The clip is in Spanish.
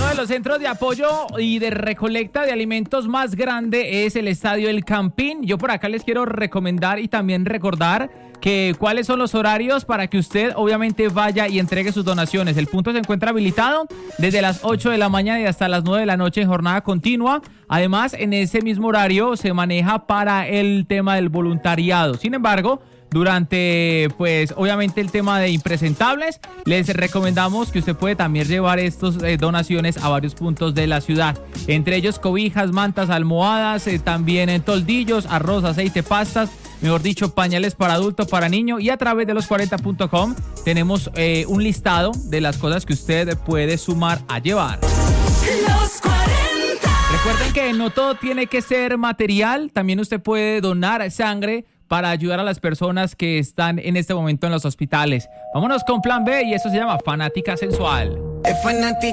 de los centros de apoyo y de recolecta de alimentos más grande es el Estadio El Campín. Yo por acá les quiero recomendar y también recordar que cuáles son los horarios para que usted obviamente vaya y entregue sus donaciones. El punto se encuentra habilitado desde las 8 de la mañana y hasta las 9 de la noche en jornada continua. Además, en ese mismo horario se maneja para el tema del voluntariado. Sin embargo, durante, pues, obviamente el tema de impresentables, les recomendamos que usted puede también llevar estos donaciones a varios puntos de la ciudad. Entre ellos cobijas, mantas, almohadas, también toldillos, arroz, aceite, pastas, mejor dicho, pañales para adulto, para niño. Y a través de los40.com tenemos un listado de las cosas que usted puede sumar a llevar. Los 40. Recuerden que no todo tiene que ser material. También usted puede donar sangre para ayudar a las personas que están en este momento en los hospitales. Vámonos con Plan B y eso se llama Fanática Sensual.